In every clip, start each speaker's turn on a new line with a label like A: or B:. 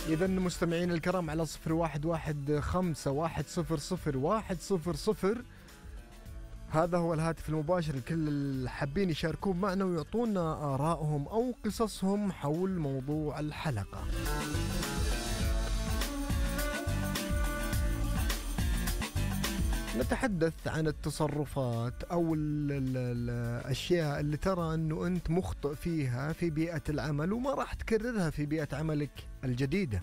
A: إذا مستمعين الكرام على 0115100100 هذا هو الهاتف المباشر لكل الحابين يشاركون معنا ويعطونا آرائهم أو قصصهم حول موضوع الحلقة. نتحدث عن التصرفات أو الأشياء اللي ترى أنه أنت مخطئ فيها في بيئة العمل وما راح تكررها في بيئة عملك الجديدة.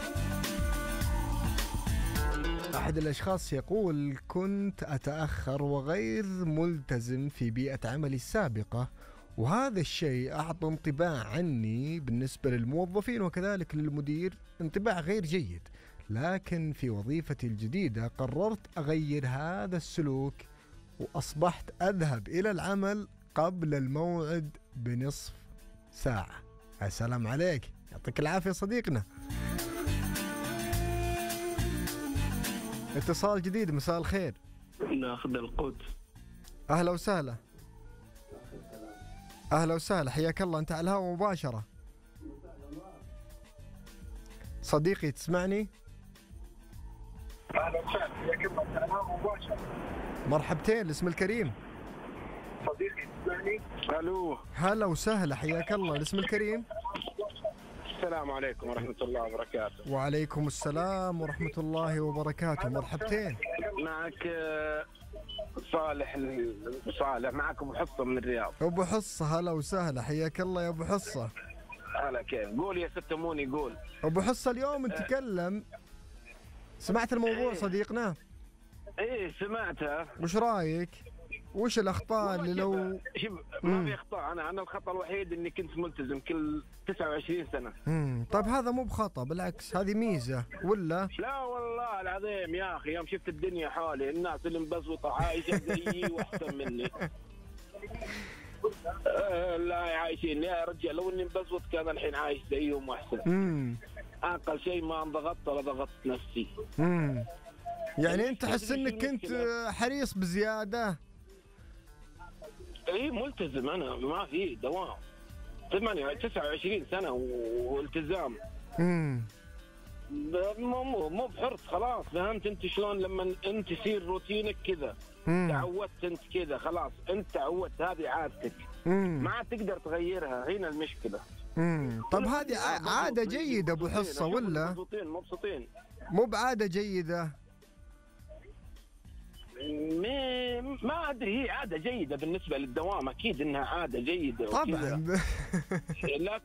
A: أحد الأشخاص يقول: كنت أتأخر وغير ملتزم في بيئة عملي السابقة، وهذا الشيء أعطى انطباع عني بالنسبة للموظفين وكذلك للمدير انطباع غير جيد، لكن في وظيفتي الجديدة قررت أغير هذا السلوك وأصبحت أذهب إلى العمل قبل الموعد بنصف ساعة. السلام عليك، يعطيك العافية صديقنا. اتصال جديد، مساء الخير.
B: ناخذ القدس.
A: أهلا وسهلا. أهلا وسهلا، حياك الله، أنت على الهواء مباشرة. صديقي تسمعني؟
B: اهلا وسهلا، حياك الله، انت على الهواء مباشرة.
A: مرحبتين، الاسم الكريم.
B: صديقي تسمعني؟ الو.
A: هلا وسهلا، حياك الله، الاسم الكريم.
B: السلام عليكم ورحمة الله وبركاته.
A: وعليكم السلام ورحمة الله وبركاته، مرحبتين.
B: معك صالح معك أبو حصة من الرياض.
A: أبو حصة، هلا وسهلا، حياك الله يا أبو حصة.
B: هلا، كيف؟ قول يا ست موني، قول.
A: أبو حصة اليوم نتكلم، سمعت الموضوع صديقنا؟
B: ايه سمعتها.
A: وش رايك؟ وش الأخطاء اللي لو
B: ما في أخطاء، أنا الخطأ الوحيد إني كنت ملتزم كل 29 سنة.
A: طيب هذا مو بخطأ، بالعكس هذه ميزة ولا؟
B: لا والله العظيم يا أخي، يوم شفت الدنيا حولي الناس اللي مبزوطة عايشة زيي وأحسن مني. لا عايشين يا رجال، لو إني مبزوط كان الحين عايش زيهم وأحسن. أقل شيء ما انضغطت ولا ضغطت نفسي.
A: يعني أنت تحس إنك كنت حريص بزيادة؟
B: ايه ملتزم، انا ما في دوام 29 سنه والتزام. مو بحرص، خلاص فهمت انت شلون لما انت يصير روتينك كذا. تعودت انت كذا، خلاص انت تعودت، هذه عادتك ما عاد تقدر تغيرها، هنا المشكله.
A: طب هذه عاده جيده ابو حصه ولا
B: مبسوطين؟
A: مو بعاده جيده؟
B: ما أدري، هي عادة جيدة بالنسبة للدوام، أكيد إنها عادة جيدة
A: طبعا.